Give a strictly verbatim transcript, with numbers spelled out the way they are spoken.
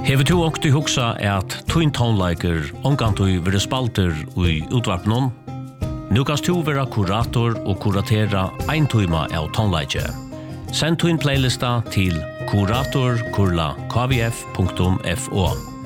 Hever du og du hugsa at tuin tonleiker ongantu vire spalter ui utvarpnon? Nu kan du være kurator og kuratera ein tuima av tonleike. Send tuin playlista til kurator kurla kvf punktum f o.